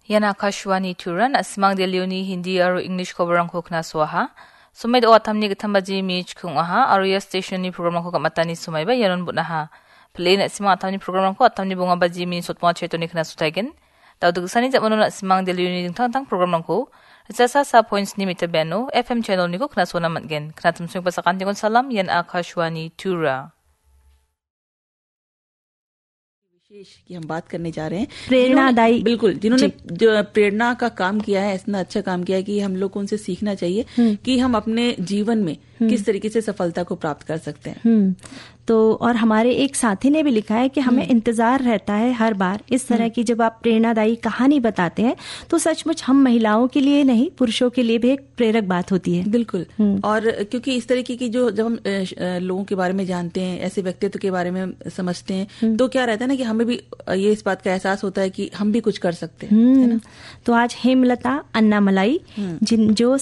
Yan Akashwani Turan asmang delioni Hindi aru English kobarang kokna swaha. Sumay do atam ni gatambaji mich kung aha aru ya station ni program ko kamatani sumay ba yaron bunaha. Play na simang atam ni program ko atam ni bunga baji min sotmo cheto ni kana sutaigen. Tawdug sani japmono na simang delioni ding tang program ko. Rasa sa points ni mitabeno FM channel ni ko kana sona matgen. Kana tumsung pasakan ni kon salam yan Akashwani Tura. की हम बात करने जा रहे हैं प्रेरणादायी, बिल्कुल, जिन्होंने जो प्रेरणा का काम किया है, इतना अच्छा काम किया है कि हम लोग को उनसे सीखना चाहिए कि हम अपने जीवन में किस तरीके से सफलता को प्राप्त कर सकते हैं। तो और हमारे एक साथी ने भी लिखा है कि हमें इंतजार रहता है हर बार इस तरह की जब आप प्रेरणादायी कहानी बताते हैं तो सचमुच हम महिलाओं के लिए नहीं पुरुषों के लिए भी एक प्रेरक बात होती है। बिल्कुल। और क्योंकि इस तरीके की जो जब हम लोगों के बारे में जानते हैं, ऐसे व्यक्तित्व के बारे में समझते हैं, तो क्या रहता है ना कि हमें भी ये इस बात का एहसास होता है कि हम भी कुछ कर सकते हैं। तो आज हेमलता अन्नामलाई जो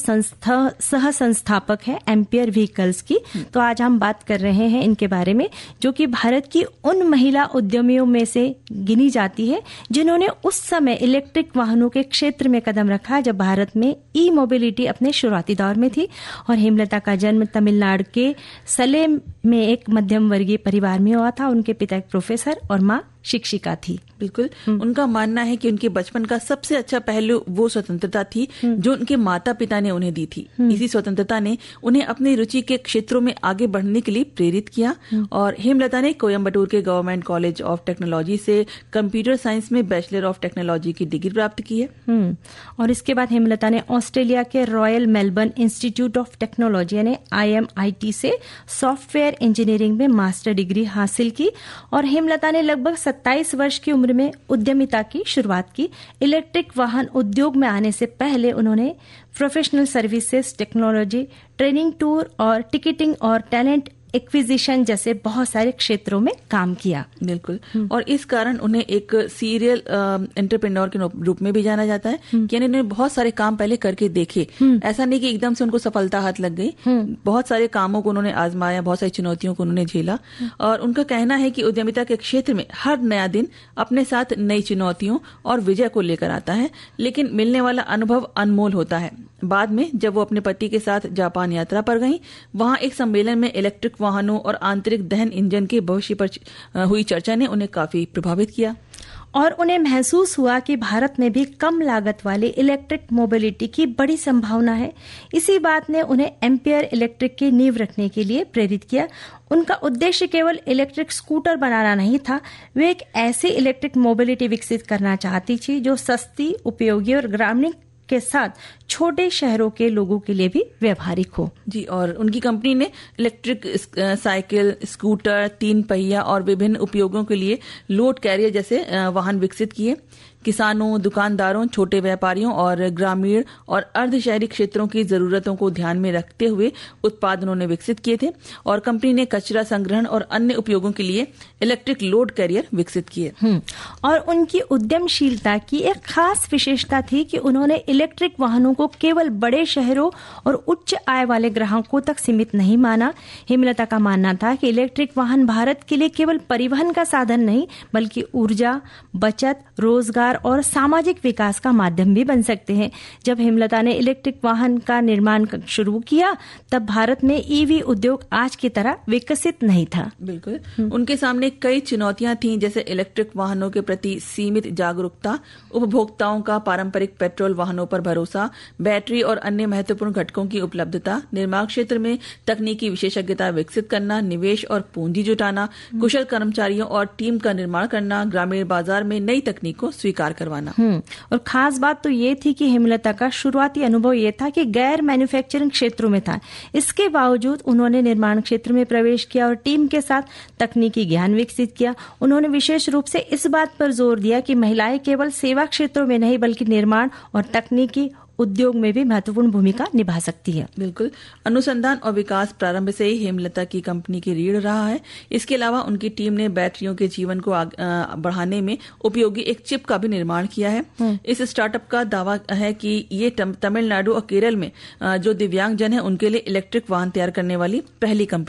सह संस्थापक है एम्पियर व्हीकल्स की, तो आज हम बात कर रहे हैं इनके बारे में, जो कि भारत की उन महिला उद्यमियों में से गिनी जाती है जिन्होंने उस समय इलेक्ट्रिक वाहनों के क्षेत्र में कदम रखा जब भारत में ई मोबिलिटी अपने शुरुआती दौर में थी। और हेमलता का जन्म तमिलनाडु के सलेम में एक मध्यम वर्गीय परिवार में हुआ था। उनके पिता एक प्रोफेसर और माँ शिक्षिका थी। बिल्कुल। उनका मानना है कि उनके बचपन का सबसे अच्छा पहलू वो स्वतंत्रता थी जो उनके माता पिता ने उन्हें दी थी। इसी स्वतंत्रता ने उन्हें अपनी रुचि के क्षेत्रों में आगे बढ़ने के लिए प्रेरित किया। और हेमलता ने कोयम्बटूर के गवर्नमेंट कॉलेज ऑफ टेक्नोलॉजी से कंप्यूटर साइंस में बैचलर ऑफ टेक्नोलॉजी की डिग्री प्राप्त की है। और इसके बाद हेमलता ने ऑस्ट्रेलिया के royal Melbourne institute of technology यानी IMIT से सॉफ्टवेयर इंजीनियरिंग में मास्टर डिग्री हासिल की। और हेमलता ने लगभग 27 वर्ष की उम्र में उद्यमिता की शुरुआत की। इलेक्ट्रिक वाहन उद्योग में आने से पहले उन्होंने professional services, technology, training tour और टिकटिंग और टैलेंट एक्विजिशन जैसे बहुत सारे क्षेत्रों में काम किया। बिल्कुल। और इस कारण उन्हें एक सीरियल एंटरप्रेन्योर के रूप में भी जाना जाता है, यानी उन्होंने बहुत सारे काम पहले करके देखे। ऐसा नहीं कि एकदम से उनको सफलता हाथ लग गई। बहुत सारे कामों को उन्होंने आजमाया, बहुत सारी चुनौतियों को उन्होंने झेला। और उनका कहना है कि उद्यमिता के क्षेत्र में हर नया दिन अपने साथ नई चुनौतियों और विजय को लेकर आता है, लेकिन मिलने वाला अनुभव अनमोल होता है। बाद में जब वो अपने पति के साथ जापान यात्रा पर गईं, वहां एक सम्मेलन में इलेक्ट्रिक वाहनों और आंतरिक दहन इंजन के भविष्य पर हुई चर्चा ने उन्हें काफी प्रभावित किया। और उन्हें महसूस हुआ कि भारत में भी कम लागत वाली इलेक्ट्रिक मोबिलिटी की बड़ी संभावना है। इसी बात ने उन्हें एम्पियर इलेक्ट्रिक की नींव रखने के लिए प्रेरित किया। उनका उद्देश्य केवल इलेक्ट्रिक स्कूटर बनाना नहीं था, वे एक ऐसी इलेक्ट्रिक मोबिलिटी विकसित करना चाहती थी जो सस्ती, उपयोगी और ग्रामीण के साथ छोटे शहरों के लोगों के लिए भी व्यवहारिक हो। जी। और उनकी कंपनी ने इलेक्ट्रिक साइकिल, स्कूटर, 3 पहिया और विभिन्न उपयोगों के लिए लोड कैरियर जैसे वाहन विकसित किए। किसानों, दुकानदारों, छोटे व्यापारियों और ग्रामीण और अर्ध शहरी क्षेत्रों की जरूरतों को ध्यान में रखते हुए उत्पाद उन्होंने विकसित किए थे। और कंपनी ने कचरा संग्रहण और अन्य उपयोगों के लिए इलेक्ट्रिक लोड कैरियर विकसित किए। और उनकी उद्यमशीलता की एक खास विशेषता थी कि उन्होंने इलेक्ट्रिक वाहनों को केवल बड़े शहरों और उच्च आय वाले ग्राहकों तक सीमित नहीं माना। हेमलता का मानना था कि इलेक्ट्रिक वाहन भारत के लिए केवल परिवहन का साधन नहीं बल्कि ऊर्जा, बचत, रोजगार और सामाजिक विकास का माध्यम भी बन सकते हैं। जब हेमलता ने इलेक्ट्रिक वाहन का निर्माण शुरू किया तब भारत में ईवी उद्योग आज की तरह विकसित नहीं था। बिल्कुल। उनके सामने कई चुनौतियां थीं, जैसे इलेक्ट्रिक वाहनों के प्रति सीमित जागरूकता, उपभोक्ताओं का पारंपरिक पेट्रोल वाहनों पर भरोसा, बैटरी और अन्य महत्वपूर्ण घटकों की उपलब्धता, निर्माण क्षेत्र में तकनीकी विशेषज्ञता विकसित करना, निवेश और पूंजी जुटाना, कुशल कर्मचारियों और टीम का निर्माण करना, ग्रामीण बाजार में नई तकनीक को स्वीकार करवाना। और खास बात तो ये थी कि हेमलता का शुरुआती अनुभव ये था कि गैर मैन्युफैक्चरिंग क्षेत्रों में था। इसके बावजूद उन्होंने निर्माण क्षेत्र में प्रवेश किया और टीम के साथ तकनीकी ज्ञान विकसित किया। उन्होंने विशेष रूप से इस बात पर जोर दिया कि महिलाएं केवल सेवा क्षेत्रों में नहीं बल्कि निर्माण और तकनीकी उद्योग में भी महत्वपूर्ण भूमिका निभा सकती है। बिल्कुल। अनुसंधान और विकास प्रारंभ से ही हेमलता की कंपनी की रीढ़ रहा है। इसके अलावा उनकी टीम ने बैटरियों के जीवन को बढ़ाने में उपयोगी एक चिप का भी निर्माण किया है। इस स्टार्टअप का दावा है कि ये तमिलनाडु और केरल में जो दिव्यांगजन है उनके लिए इलेक्ट्रिक वाहन तैयार करने वाली पहली कंपनी है।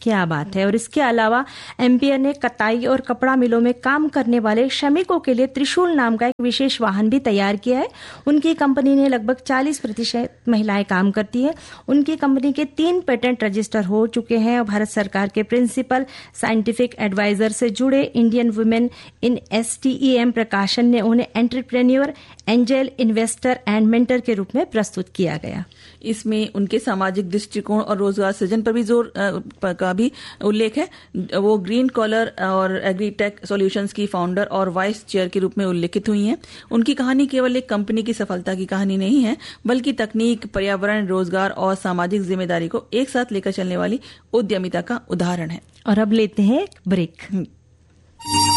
क्या बात है। और इसके अलावा एम्पियर ने कताई और कपड़ा मिलों में काम करने वाले श्रमिकों के लिए त्रिशूल नाम का एक विशेष वाहन भी तैयार किया है। उनकी कंपनी ने लगभग 40% महिलाएं काम करती है। उनकी कंपनी के 3 पेटेंट रजिस्टर हो चुके हैं और भारत सरकार के प्रिंसिपल साइंटिफिक एडवाइजर से जुड़े इंडियन वुमेन इन STEM प्रकाशन ने उन्हें entrepreneur, angel investor and mentor के रूप में प्रस्तुत किया गया। इसमें उनके सामाजिक दृष्टिकोण और रोजगार सृजन पर भी जोर का भी उल्लेख है। वो ग्रीन कॉलर और एग्रीटेक सॉल्यूशंस की फाउंडर और वाइस चेयर के रूप में उल्लेखित हुई हैं। उनकी कहानी केवल एक कंपनी की सफलता की कहानी नहीं है, बल्कि तकनीक, पर्यावरण, रोजगार और सामाजिक जिम्मेदारी को एक साथ लेकर चलने वाली उद्यमिता का उदाहरण है। और अब लेते हैं एक ब्रेक।